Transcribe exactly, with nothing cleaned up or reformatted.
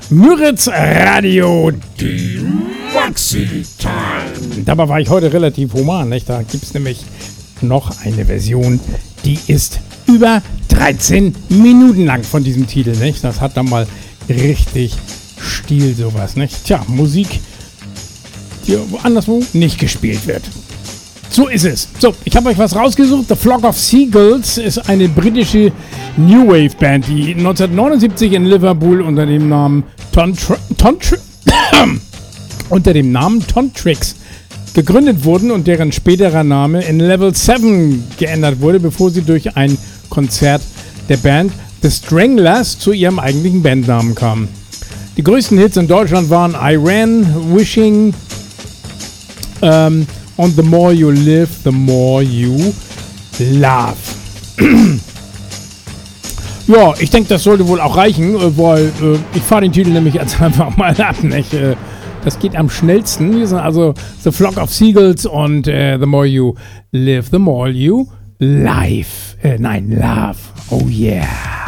Müritz Radio, die Maxi-Time. Dabei war ich heute relativ human, nicht? Da gibt es nämlich noch eine Version, die ist über dreizehn Minuten lang von diesem Titel, nicht? Das hat dann mal richtig Stil, sowas, nicht? Tja, Musik, die anderswo nicht gespielt wird. So ist es. So, ich habe euch was rausgesucht. The Flock of Seagulls ist eine britische New Wave Band, die neunzehnhundertneunundsiebzig in Liverpool unter dem Namen Tontr- Tontr- unter dem Namen Tontrix gegründet wurden und deren späterer Name in Level sieben geändert wurde, bevor sie durch ein Konzert der Band The Stranglers zu ihrem eigentlichen Bandnamen kamen. Die größten Hits in Deutschland waren I Ran, Wishing, ähm, und The More You Live, The More You Love. Ja, ich denke, das sollte wohl auch reichen, weil äh, ich fahre den Titel nämlich jetzt einfach mal ab, nicht? Äh, das geht am schnellsten. Wir sind also The Flock of Seagulls und äh, The More You Live, The More You Live. Äh, nein, Love. Oh yeah.